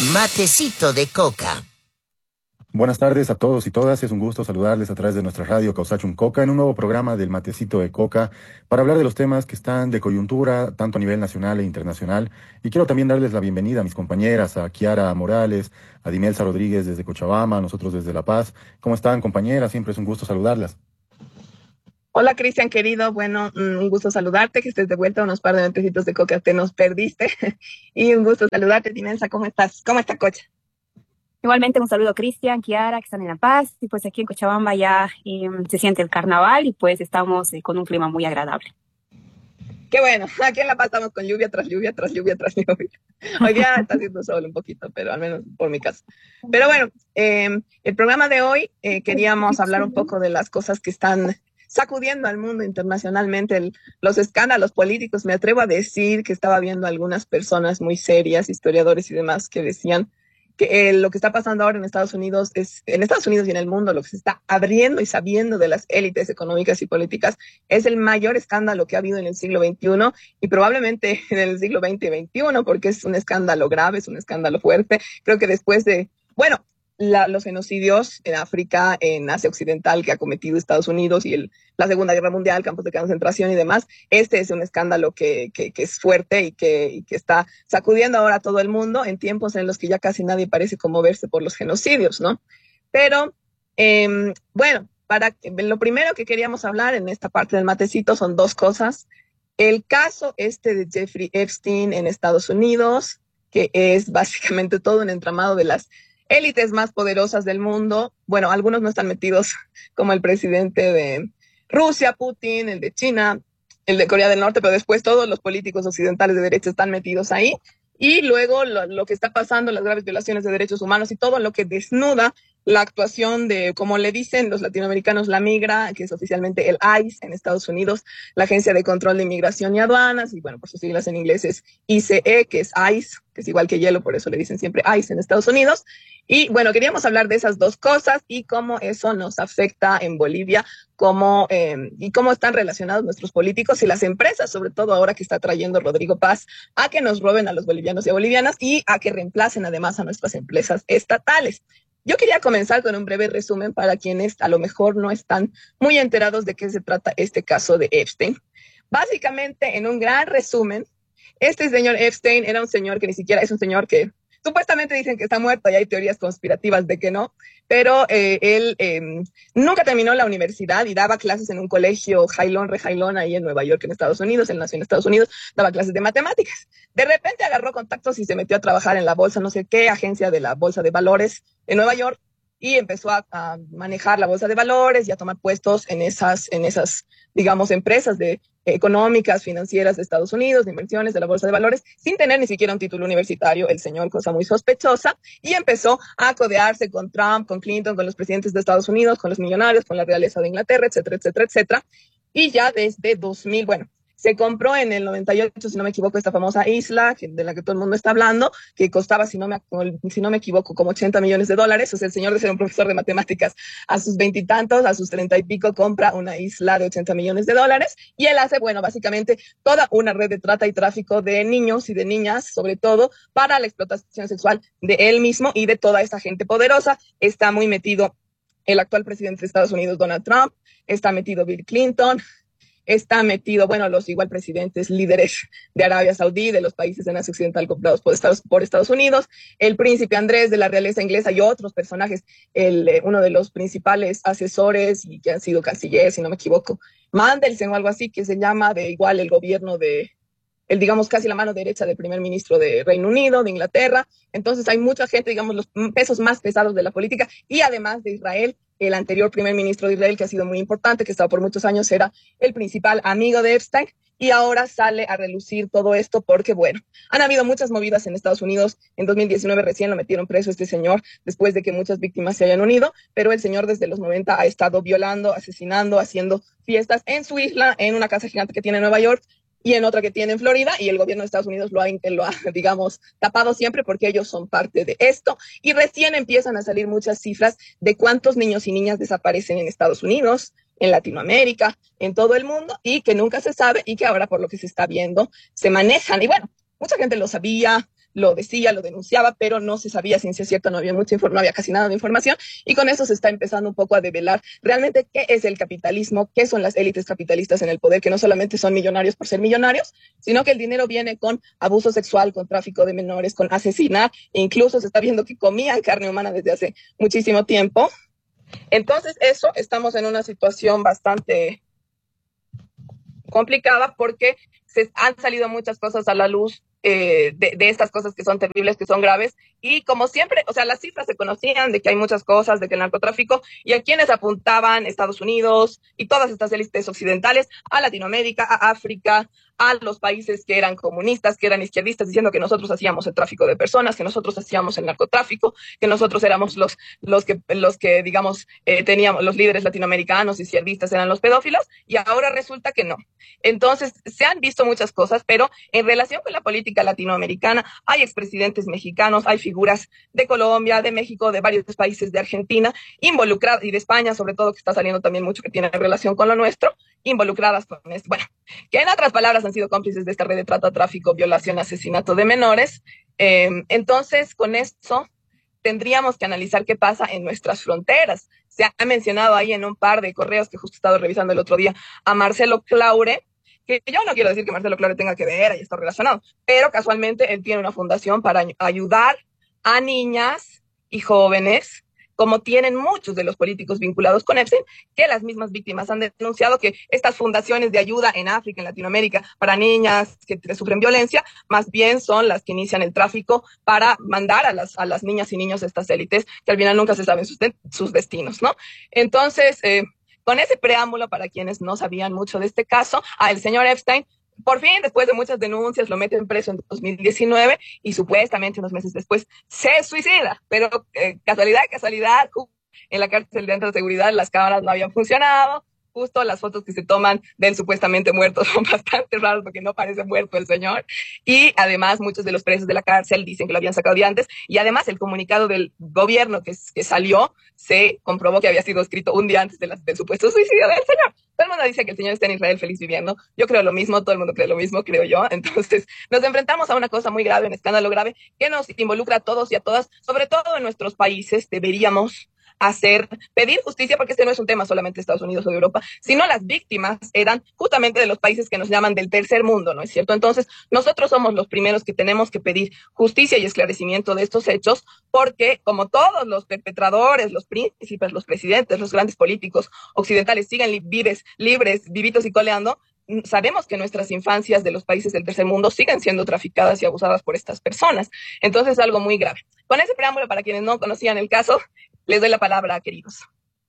Matecito de coca. Buenas tardes a todos y todas, es un gusto saludarles a través de nuestra radio Causachum Coca en un nuevo programa del Matecito de Coca para hablar de los temas que están de coyuntura tanto a nivel nacional e internacional. Y quiero también darles la bienvenida a mis compañeras, a Kiara Morales, a Dimelsa Rodríguez desde Cochabamba, a nosotros desde La Paz. ¿Cómo están, compañeras? Siempre es un gusto saludarlas. Hola, Cristian, querido. Bueno, un gusto saludarte, que estés de vuelta a unos par de Matecitos de Coca, te nos perdiste. Y un gusto saludarte, Dimensa. ¿Cómo estás? ¿Cómo está Cocha? Igualmente un saludo a Cristian, Kiara, que están en La Paz, y pues aquí en Cochabamba ya se siente el carnaval y pues estamos con un clima muy agradable. Qué bueno, aquí en La Paz estamos con lluvia tras lluvia, tras lluvia, tras lluvia. Hoy día está haciendo sol un poquito, pero al menos por mi caso. Pero bueno, el programa de hoy queríamos hablar un poco de las cosas que están sacudiendo al mundo internacionalmente, los escándalos políticos. Me atrevo a decir que estaba viendo algunas personas muy serias, historiadores y demás, que decían que lo que está pasando ahora en Estados Unidos y en el mundo, lo que se está abriendo y sabiendo de las élites económicas y políticas, es el mayor escándalo que ha habido en el siglo XXI y probablemente en el siglo XX y XXI, porque es un escándalo grave, es un escándalo fuerte. Creo que después de, bueno, los genocidios en África, en Asia Occidental que ha cometido Estados Unidos y la Segunda Guerra Mundial, campos de concentración y demás, este es un escándalo que es fuerte y que está sacudiendo ahora a todo el mundo en tiempos en los que ya casi nadie parece conmoverse por los genocidios, ¿no? Pero, bueno, lo primero que queríamos hablar en esta parte del matecito son dos cosas. El caso de Jeffrey Epstein en Estados Unidos, que es básicamente todo un entramado de las élites más poderosas del mundo. Bueno, algunos no están metidos, como el presidente de Rusia, Putin, el de China, el de Corea del Norte, pero después todos los políticos occidentales de derecha están metidos ahí. Y luego lo que está pasando, las graves violaciones de derechos humanos y todo lo que desnuda la actuación de, como le dicen los latinoamericanos, la migra, que es oficialmente el ICE en Estados Unidos, la Agencia de Control de Inmigración y Aduanas, y bueno, por sus siglas en inglés es ICE, que es ICE, que es igual que hielo, por eso le dicen siempre ICE en Estados Unidos. Y bueno, queríamos hablar de esas dos cosas y cómo eso nos afecta en Bolivia, y cómo están relacionados nuestros políticos y las empresas, sobre todo ahora que está trayendo Rodrigo Paz a que nos roben a los bolivianos y a bolivianas y a que reemplacen además a nuestras empresas estatales. Yo quería comenzar con un breve resumen para quienes a lo mejor no están muy enterados de qué se trata este caso de Epstein. Básicamente, en un gran resumen, este señor Epstein era un señor que ni siquiera es un señor que supuestamente dicen que está muerto y hay teorías conspirativas de que no, pero él nunca terminó la universidad y daba clases en un colegio Jailón ahí en Nueva York, en Estados Unidos. Él nació en Estados Unidos, daba clases de matemáticas. De repente agarró contactos y se metió a trabajar en la bolsa, no sé qué, agencia de la bolsa de valores de Nueva York, y empezó a manejar la bolsa de valores y a tomar puestos en esas digamos, empresas económicas, financieras de Estados Unidos, de inversiones de la bolsa de valores, sin tener ni siquiera un título universitario, el señor, cosa muy sospechosa, y empezó a codearse con Trump, con Clinton, con los presidentes de Estados Unidos, con los millonarios, con la realeza de Inglaterra, etcétera, etcétera, etcétera. Y ya desde 2000, bueno, se compró en el 98, si no me equivoco, esta famosa isla de la que todo el mundo está hablando, que costaba, si no me equivoco, como $80 millones. O sea, el señor de ser un profesor de matemáticas a sus veintitantos, a sus 30 y pico, compra una isla de $80 millones. Y él hace, bueno, básicamente toda una red de trata y tráfico de niños y de niñas, sobre todo para la explotación sexual de él mismo y de toda esta gente poderosa. Está muy metido el actual presidente de Estados Unidos, Donald Trump, está metido Bill Clinton, está metido, bueno, los igual presidentes líderes de Arabia Saudí, de los países en Asia Occidental comprados por Estados Unidos, el príncipe Andrés de la realeza inglesa y otros personajes, uno de los principales asesores y que han sido canciller, si no me equivoco, Mandelson o algo así, que se llama de igual el gobierno digamos, casi la mano derecha del primer ministro de Reino Unido, de Inglaterra. Entonces hay mucha gente, digamos, los pesos más pesados de la política, y además de Israel, el anterior primer ministro de Israel, que ha sido muy importante, que estaba por muchos años, era el principal amigo de Epstein, y ahora sale a relucir todo esto porque, bueno, han habido muchas movidas en Estados Unidos. En 2019 recién lo metieron preso este señor, después de que muchas víctimas se hayan unido, pero el señor desde los 90 ha estado violando, asesinando, haciendo fiestas en su isla, en una casa gigante que tiene en Nueva York, y en otra que tiene en Florida, y el gobierno de Estados Unidos lo ha, digamos, tapado siempre porque ellos son parte de esto. Y recién empiezan a salir muchas cifras de cuántos niños y niñas desaparecen en Estados Unidos, en Latinoamérica, en todo el mundo, y que nunca se sabe y que ahora, por lo que se está viendo, se manejan. Y bueno, mucha gente lo sabía, lo decía, lo denunciaba, pero no se sabía ciencia cierta, no había no había casi nada de información, y con eso se está empezando un poco a develar realmente qué es el capitalismo, qué son las élites capitalistas en el poder, que no solamente son millonarios por ser millonarios, sino que el dinero viene con abuso sexual, con tráfico de menores, con asesinar, e incluso se está viendo que comían carne humana desde hace muchísimo tiempo. Entonces, estamos en una situación bastante complicada porque han salido muchas cosas a la luz de estas cosas que son terribles, que son graves, y como siempre, o sea, las cifras se conocían de que hay muchas cosas, de que el narcotráfico, y a quienes apuntaban Estados Unidos y todas estas élites occidentales, a Latinoamérica, a África, a los países que eran comunistas, que eran izquierdistas, diciendo que nosotros hacíamos el tráfico de personas, que nosotros hacíamos el narcotráfico, que nosotros éramos los que digamos, teníamos los líderes latinoamericanos, izquierdistas eran los pedófilos, y ahora resulta que no. Entonces, se han visto muchas cosas, pero en relación con la política latinoamericana, hay expresidentes mexicanos, hay figuras de Colombia, de México, de varios países, de Argentina, involucradas, y de España, sobre todo, que está saliendo también mucho que tiene relación con lo nuestro, involucradas con esto. Bueno, que en otras palabras han sido cómplices de esta red de trata, tráfico, violación, asesinato de menores. Entonces, con eso tendríamos que analizar qué pasa en nuestras fronteras. Se ha mencionado ahí en un par de correos que justo he estado revisando el otro día a Marcelo Claure, que yo no quiero decir que Marcelo Claure tenga que ver, ahí está relacionado, pero casualmente él tiene una fundación para ayudar a niñas y jóvenes, como tienen muchos de los políticos vinculados con Epstein, que las mismas víctimas han denunciado que estas fundaciones de ayuda en África, en Latinoamérica, para niñas que sufren violencia, más bien son las que inician el tráfico para mandar a las niñas y niños de estas élites, que al final nunca se saben sus destinos, ¿no? Entonces, con ese preámbulo, para quienes no sabían mucho de este caso, el señor Epstein, por fin, después de muchas denuncias, lo meten preso en 2019 y supuestamente unos meses después se suicida. Pero casualidad, en la cárcel de alta seguridad las cámaras no habían funcionado. Justo las fotos que se toman del supuestamente muerto son bastante raras porque no parece muerto el señor. Y además muchos de los presos de la cárcel dicen que lo habían sacado de antes. Y además el comunicado del gobierno que salió se comprobó que había sido escrito un día antes del supuesto suicidio del señor. Todo el mundo dice que el señor está en Israel feliz viviendo. Yo creo lo mismo, todo el mundo cree lo mismo, creo yo. Entonces nos enfrentamos a una cosa muy grave, un escándalo grave que nos involucra a todos y a todas, sobre todo en nuestros países. Deberíamos pedir justicia, porque este no es un tema solamente de Estados Unidos o de Europa, sino las víctimas eran justamente de los países que nos llaman del tercer mundo, ¿no es cierto? Entonces, nosotros somos los primeros que tenemos que pedir justicia y esclarecimiento de estos hechos, porque como todos los perpetradores, los príncipes, los presidentes, los grandes políticos occidentales siguen libres, vivitos y coleando, sabemos que nuestras infancias de los países del tercer mundo siguen siendo traficadas y abusadas por estas personas. Entonces es algo muy grave. Con ese preámbulo, para quienes no conocían el caso, les doy la palabra, queridos.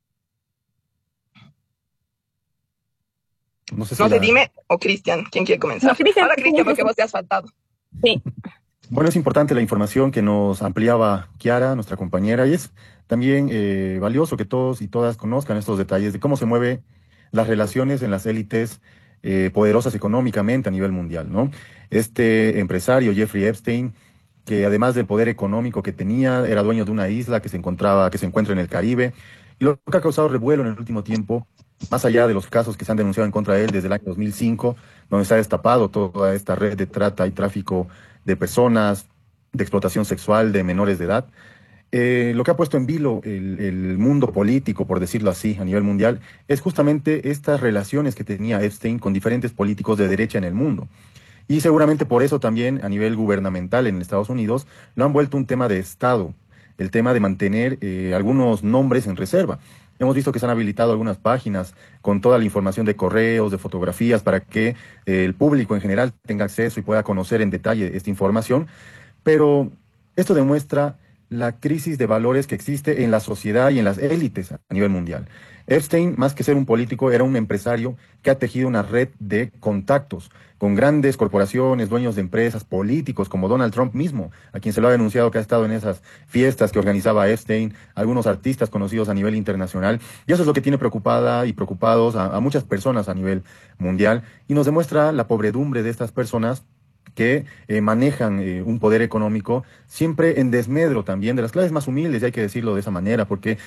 No sé, dime, o Cristian, ¿quién quiere comenzar? No, ahora Cristian, porque vos te has faltado. Sí. Bueno, es importante la información que nos ampliaba Kiara, nuestra compañera, y es también valioso que todos y todas conozcan estos detalles de cómo se mueven las relaciones en las élites poderosas económicamente a nivel mundial, ¿no? Este empresario, Jeffrey Epstein, que además del poder económico que tenía, era dueño de una isla que se encuentra en el Caribe, y lo que ha causado revuelo en el último tiempo, más allá de los casos que se han denunciado en contra de él desde el año 2005, donde se ha destapado toda esta red de trata y tráfico de personas, de explotación sexual de menores de edad. Lo que ha puesto en vilo el mundo político, por decirlo así, a nivel mundial, es justamente estas relaciones que tenía Epstein con diferentes políticos de derecha en el mundo. Y seguramente por eso también a nivel gubernamental en Estados Unidos lo han vuelto un tema de Estado, el tema de mantener algunos nombres en reserva. Hemos visto que se han habilitado algunas páginas con toda la información de correos, de fotografías, para que el público en general tenga acceso y pueda conocer en detalle esta información. Pero esto demuestra la crisis de valores que existe en la sociedad y en las élites a nivel mundial. Epstein, más que ser un político, era un empresario que ha tejido una red de contactos con grandes corporaciones, dueños de empresas, políticos como Donald Trump mismo, a quien se lo ha denunciado que ha estado en esas fiestas que organizaba Epstein, algunos artistas conocidos a nivel internacional, y eso es lo que tiene preocupada y preocupados a muchas personas a nivel mundial, y nos demuestra la pobredumbre de estas personas que manejan un poder económico siempre en desmedro también de las clases más humildes, y hay que decirlo de esa manera, porque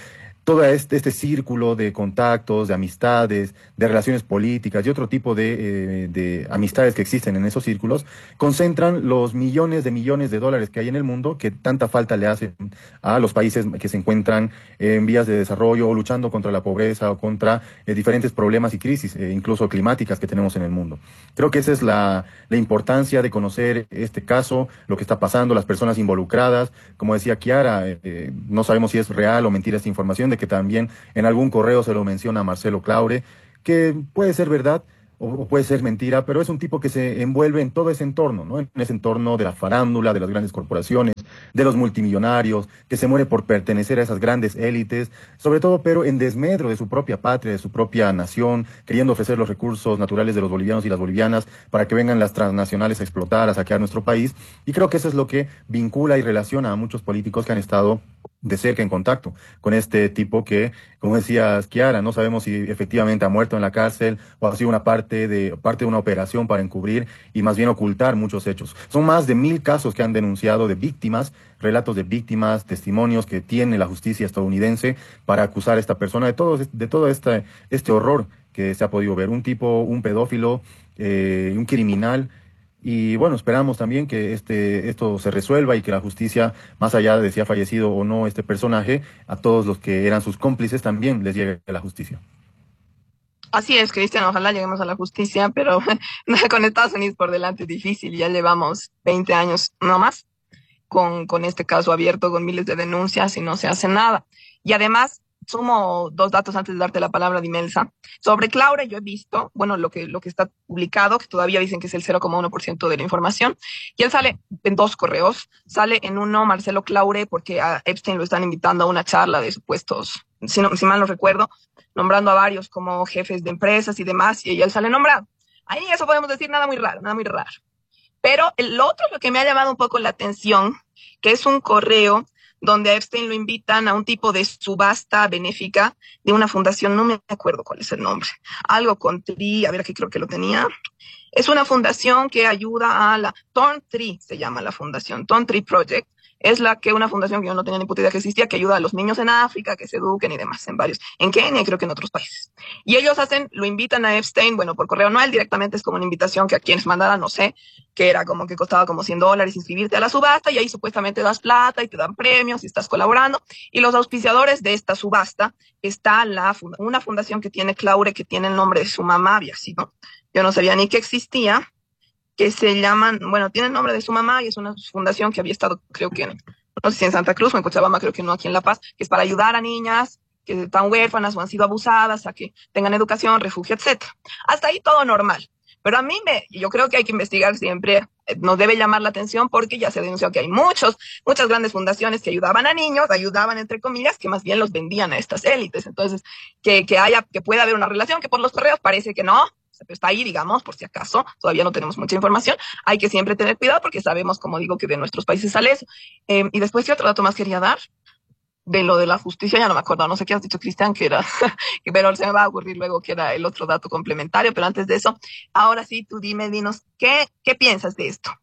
todo este círculo de contactos, de amistades, de relaciones políticas y otro tipo de amistades que existen en esos círculos, concentran los millones de dólares que hay en el mundo, que tanta falta le hacen a los países que se encuentran en vías de desarrollo o luchando contra la pobreza o contra diferentes problemas y crisis, incluso climáticas que tenemos en el mundo. Creo que esa es la importancia de conocer este caso, lo que está pasando, las personas involucradas. Como decía Kiara, no sabemos si es real o mentira esta información, de que también en algún correo se lo menciona a Marcelo Claure, que puede ser verdad o puede ser mentira, pero es un tipo que se envuelve en todo ese entorno, ¿no? En ese entorno de la farándula, de las grandes corporaciones, de los multimillonarios, que se muere por pertenecer a esas grandes élites, sobre todo, pero en desmedro de su propia patria, de su propia nación, queriendo ofrecer los recursos naturales de los bolivianos y las bolivianas para que vengan las transnacionales a explotar, a saquear nuestro país. Y creo que eso es lo que vincula y relaciona a muchos políticos que han estado de cerca en contacto con este tipo que, como decía Kiara, no sabemos si efectivamente ha muerto en la cárcel o ha sido una parte de una operación para encubrir y más bien ocultar muchos hechos. Son más de 1000 casos que han denunciado de víctimas, relatos de víctimas, testimonios que tiene la justicia estadounidense para acusar a esta persona de todo este horror que se ha podido ver. Un tipo, un pedófilo, un criminal. Y bueno, esperamos también que esto se resuelva y que la justicia, más allá de si ha fallecido o no este personaje, a todos los que eran sus cómplices también les llegue la justicia. Así es, Cristian, ojalá lleguemos a la justicia, pero con Estados Unidos por delante es difícil. Ya llevamos 20 años, no más, con este caso abierto, con miles de denuncias y no se hace nada. Y además, sumo 2 datos antes de darte la palabra, Dimelsa. Sobre Claure yo he visto, bueno, lo que está publicado, que todavía dicen que es el 0,1% de la información, y él sale en 2 correos. Sale en uno Marcelo Claure, porque a Epstein lo están invitando a una charla de supuestos, si mal no recuerdo, nombrando a varios como jefes de empresas y demás, y él sale nombrado. Ahí eso podemos decir nada muy raro. Pero el otro, lo que me ha llamado un poco la atención, que es un correo donde a Epstein lo invitan a un tipo de subasta benéfica de una fundación, no me acuerdo cuál es el nombre, algo con Tree, a ver, aquí creo que lo tenía. Es una fundación que ayuda a la Thorn Tree, se llama la fundación, Thorn Tree Project. Es una fundación que yo no tenía ni puta idea que existía, que ayuda a los niños en África, que se eduquen y demás, en Kenia y creo que en otros países. Y ellos lo invitan a Epstein, bueno, por correo, no a él directamente, es como una invitación que a quienes mandaran, no sé, que era como que costaba como $100 inscribirte a la subasta, y ahí supuestamente das plata y te dan premios y estás colaborando. Y los auspiciadores de esta subasta está una fundación que tiene Claure, que tiene el nombre de su mamá, había sido, yo no sabía ni que existía, que se llaman, bueno, tiene el nombre de su mamá y es una fundación que había estado, creo que, no sé si en Santa Cruz o en Cochabamba, creo que no, aquí en La Paz, que es para ayudar a niñas que están huérfanas o han sido abusadas a que tengan educación, refugio, etcétera. Hasta ahí todo normal. Pero yo creo que hay que investigar siempre, nos debe llamar la atención porque ya se denunció que hay muchas grandes fundaciones que ayudaban a niños, ayudaban entre comillas, que más bien los vendían a estas élites. Entonces, que pueda haber una relación, que por los correos parece que no, pero está ahí, digamos, por si acaso, todavía no tenemos mucha información. Hay que siempre tener cuidado porque sabemos, como digo, que de nuestros países sale eso. Y después, ¿qué otro dato más quería dar? De lo de la justicia, ya no me acuerdo, no sé qué has dicho, Cristian, que era, pero se me va a ocurrir luego que era el otro dato complementario, pero antes de eso, ahora sí, tú dinos, ¿qué piensas de esto?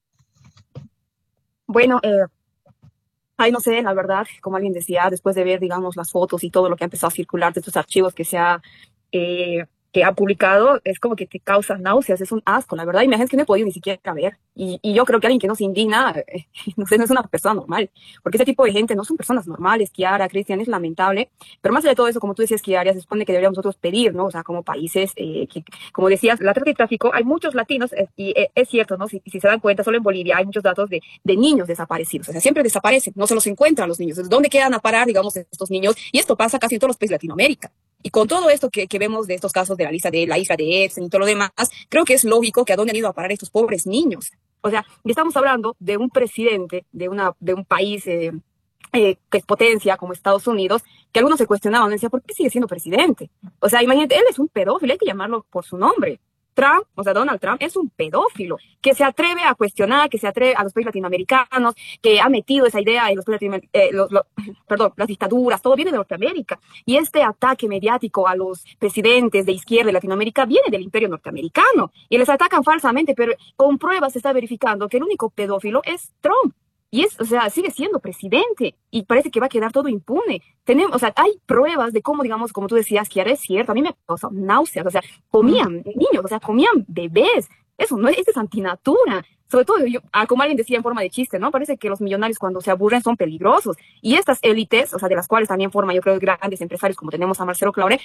Bueno, no sé, la verdad, como alguien decía, después de ver, digamos, las fotos y todo lo que ha empezado a circular de estos archivos que que ha publicado, es como que te causa náuseas, es un asco, la verdad. Imagínate que no he podido ni siquiera ver. Y yo creo que alguien que no se indigna, no sé, no es una persona normal. Porque ese tipo de gente no son personas normales. Kiara, Cristian, es lamentable. Pero más allá de todo eso, como tú decías, Kiara, se supone que deberíamos nosotros pedir, ¿no? O sea, como países, como decías, la trata y tráfico, hay muchos latinos, y es cierto, ¿no? Si se dan cuenta, solo en Bolivia hay muchos datos de niños desaparecidos. O sea, siempre desaparecen, no se los encuentran los niños. Entonces, ¿dónde quedan a parar, digamos, estos niños? Y esto pasa casi en todos los países de Latinoamérica. Y con todo esto que vemos de estos casos de la isla de Epstein y todo lo demás, creo que es lógico que a dónde han ido a parar estos pobres niños. O sea, estamos hablando de un presidente de un país que es potencia como Estados Unidos, que algunos se cuestionaban, decían, ¿por qué sigue siendo presidente? O sea, imagínate, él es un pedófilo, hay que llamarlo por su nombre. Trump, o sea, Donald Trump es un pedófilo que se atreve a cuestionar, que se atreve a los países latinoamericanos, que ha metido esa idea en los países las dictaduras, todo viene de Norteamérica. Y este ataque mediático a los presidentes de izquierda de Latinoamérica viene del imperio norteamericano. Y les atacan falsamente, pero con pruebas se está verificando que el único pedófilo es Trump. y o sea, sigue siendo presidente y parece que va a quedar todo impune. Tenemos, o sea, hay pruebas de cómo, digamos, como tú decías, que ahora es cierto, a mí me causó náuseas, o sea, comían niños, o sea, comían bebés. Eso no es antinatura. Sobre todo, como alguien decía en forma de chiste, ¿no? Parece que los millonarios cuando se aburren son peligrosos. Y estas élites, o sea, de las cuales también forman, yo creo, grandes empresarios como tenemos a Marcelo Claure,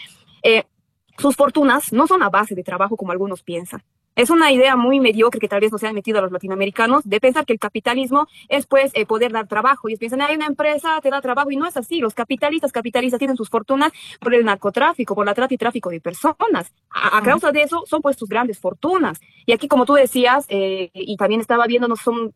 sus fortunas no son a base de trabajo como algunos piensan. Es una idea muy mediocre que tal vez no se han metido a los latinoamericanos de pensar que el capitalismo es pues poder dar trabajo. Ellos piensan, hay una empresa, te da trabajo, y no es así. Los capitalistas tienen sus fortunas por el narcotráfico, por la trata y tráfico de personas. A causa de eso son pues sus grandes fortunas. Y aquí, como tú decías, y también estaba viendo,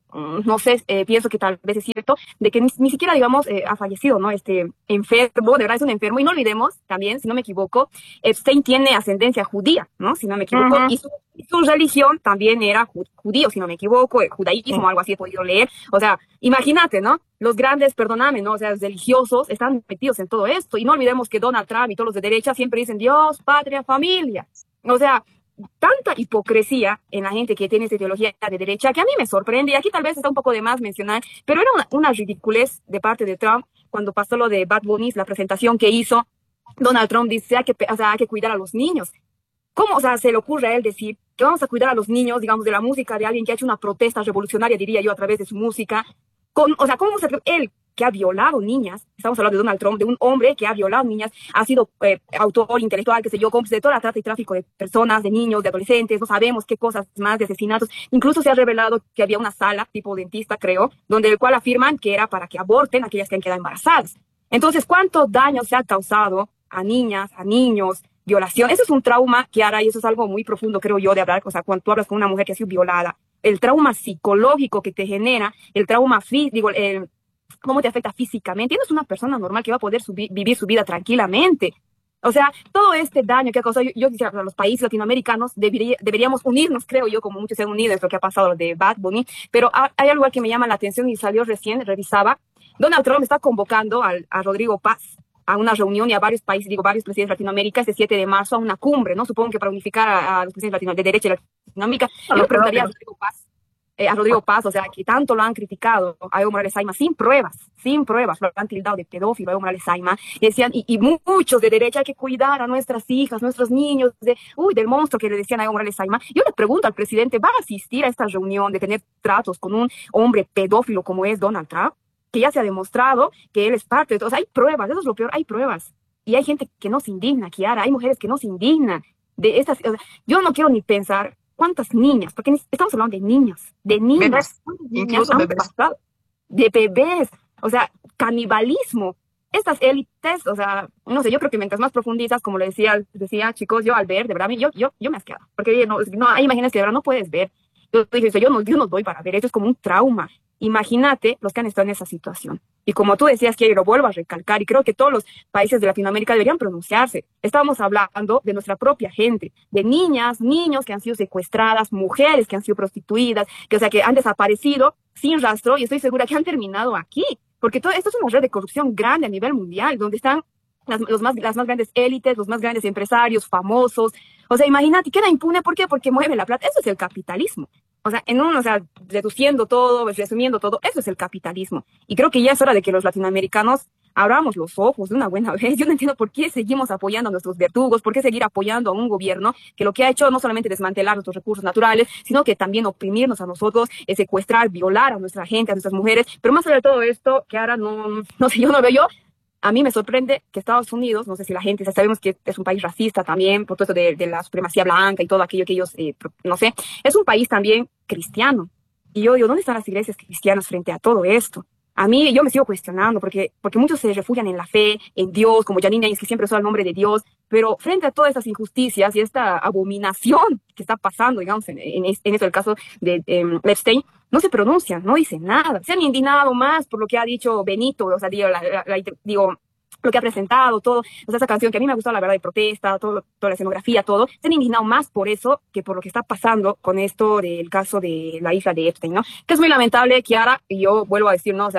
no sé, pienso que tal vez es cierto, de que ni siquiera, digamos, ha fallecido, ¿no? Este enfermo, de verdad es un enfermo. Y no olvidemos también, si no me equivoco, Epstein tiene ascendencia judía, ¿no? Si no me equivoco, y su religión también era judío, si no me equivoco, judaísmo o algo así he podido leer. O sea, imagínate, ¿no? Los grandes, perdóname, ¿no? O sea, los religiosos están metidos en todo esto. Y no olvidemos que Donald Trump y todos los de derecha siempre dicen Dios, patria, familia. O sea, tanta hipocresía en la gente que tiene esta ideología de derecha que a mí me sorprende. Y aquí tal vez está un poco de más mencionar, pero era una ridiculez de parte de Trump cuando pasó lo de Bad Bunny, la presentación que hizo. Donald Trump dice, hay que cuidar a los niños. ¿Cómo, o sea, se le ocurre a él decir que vamos a cuidar a los niños, digamos, de la música de alguien que ha hecho una protesta revolucionaria, diría yo, a través de su música? O sea, ¿cómo él, que ha violado niñas, estamos hablando de Donald Trump, de un hombre que ha violado niñas, ha sido autor intelectual, qué sé yo, cómplice de toda la trata y tráfico de personas, de niños, de adolescentes, no sabemos qué cosas más, de asesinatos? Incluso se ha revelado que había una sala, tipo dentista, creo, donde el cual afirman que era para que aborten a aquellas que han quedado embarazadas. Entonces, ¿cuánto daño se ha causado a niñas, a niños? Violación, eso es un trauma, Kiara, y eso es algo muy profundo, creo yo, de hablar. O sea, cuando tú hablas con una mujer que ha sido violada, el trauma psicológico que te genera, el trauma físico, cómo te afecta físicamente. Y no es una persona normal que va a poder vivir su vida tranquilamente. O sea, todo este daño que ha causado, yo quisiera, los países latinoamericanos deberíamos unirnos, creo yo, como muchos se han unido, es lo que ha pasado de Bad Bunny. Pero hay algo que me llama la atención y salió recién, revisaba. Donald Trump está convocando a Rodrigo Paz a una reunión y a varios países, varios presidentes de Latinoamérica, este 7 de marzo, a una cumbre, ¿no? Supongo que para unificar a los presidentes de derecha y Latinoamérica. Yo preguntaría a Rodrigo Paz, o sea, que tanto lo han criticado a Evo Morales Ayma, sin pruebas, lo han tildado de pedófilo a Evo Morales Ayma, y decían, y muchos de derecha, hay que cuidar a nuestras hijas, nuestros niños, del monstruo que le decían a Evo Morales Ayma. Yo le pregunto al presidente, ¿va a asistir a esta reunión de tener tratos con un hombre pedófilo como es Donald Trump? Que ya se ha demostrado que él es parte de todo. O sea, hay pruebas, eso es lo peor, hay pruebas. Y hay gente que no se indigna, Kiara, hay mujeres que no se indignan de estas. O sea, yo no quiero ni pensar cuántas niñas, porque estamos hablando de niñas, Bebés, incluso bebés. De bebés, o sea, canibalismo. Estas élites, o sea, no sé, yo creo que mientras más profundizas, como le decía, chicos, yo al ver, de verdad, yo me asqueaba, porque no hay imágenes que de verdad no puedes ver. Yo dije, yo no doy para ver, esto es como un trauma. Imagínate los que han estado en esa situación. Y como tú decías, que lo vuelvo a recalcar, y creo que todos los países de Latinoamérica deberían pronunciarse. Estábamos hablando de nuestra propia gente, de niñas, niños que han sido secuestradas, mujeres que han sido prostituidas, que han desaparecido sin rastro, y estoy segura que han terminado aquí. Porque todo esto es una red de corrupción grande a nivel mundial, donde están las más grandes élites, los más grandes empresarios, famosos. O sea, imagínate, queda impune, ¿por qué? Porque mueve la plata. Eso es el capitalismo. O sea, resumiendo todo, eso es el capitalismo. Y creo que ya es hora de que los latinoamericanos abramos los ojos de una buena vez. Yo no entiendo por qué seguimos apoyando a nuestros verdugos, por qué seguir apoyando a un gobierno que lo que ha hecho no solamente desmantelar nuestros recursos naturales, sino que también oprimirnos a nosotros, secuestrar, violar a nuestra gente, a nuestras mujeres. Pero más allá de todo esto, que ahora no sé, yo no veo yo. A mí me sorprende que Estados Unidos, no sé si la gente, sabemos que es un país racista también, por todo esto de la supremacía blanca y todo aquello que ellos, no sé, es un país también cristiano. Y yo digo, ¿dónde están las iglesias cristianas frente a todo esto? Yo me sigo cuestionando, porque muchos se refugian en la fe, en Dios, como Janine Áñez, que siempre usa el nombre de Dios, pero frente a todas estas injusticias y esta abominación que está pasando, digamos, en esto, el caso de Epstein, no se pronuncian, no dicen nada. Se han indignado más por lo que ha dicho Benito, o sea, digo, lo que ha presentado, todo, o sea, esa canción que a mí me ha gustado, la verdad, de protesta, toda la escenografía, todo, se han indignado más por eso que por lo que está pasando con esto del caso de la hija de Epstein, ¿no? Que es muy lamentable, Kiara, y yo vuelvo a decir, ¿no? O sea,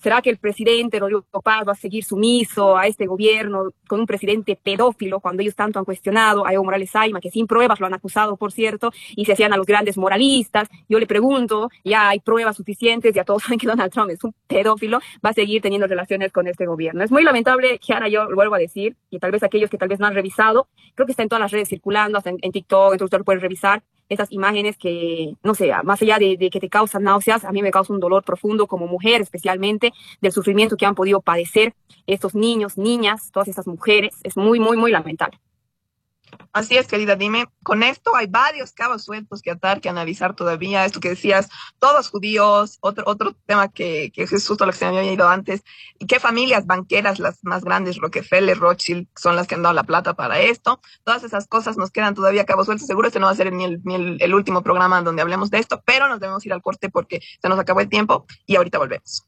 ¿Será que el presidente Rodrigo Paz va a seguir sumiso a este gobierno con un presidente pedófilo cuando ellos tanto han cuestionado a Evo Morales Ayma, que sin pruebas lo han acusado, por cierto, y se hacían a los grandes moralistas? Yo le pregunto, ya hay pruebas suficientes, ya todos saben que Donald Trump es un pedófilo, va a seguir teniendo relaciones con este gobierno. Es muy lamentable, Kiara, yo lo vuelvo a decir, y tal vez aquellos que tal vez no han revisado, creo que está en todas las redes circulando, hasta en TikTok, entonces usted puede revisar esas imágenes que, no sé, más allá de que te causan náuseas, a mí me causa un dolor profundo como mujer, especialmente del sufrimiento que han podido padecer estos niños, niñas, todas estas mujeres. Es muy, muy, muy lamentable. Así es, querida, dime, con esto hay varios cabos sueltos que atar, que analizar todavía. Esto que decías, todos judíos, otro tema que es justo lo que se me había ido antes. ¿Y qué familias banqueras, las más grandes, Rockefeller, Rothschild, son las que han dado la plata para esto? Todas esas cosas nos quedan todavía cabos sueltos. Seguro este no va a ser ni el último programa donde hablemos de esto, pero nos debemos ir al corte porque se nos acabó el tiempo y ahorita volvemos.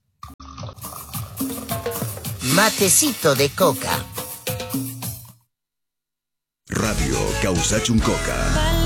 Matecito de coca. Radio Causachun Coca.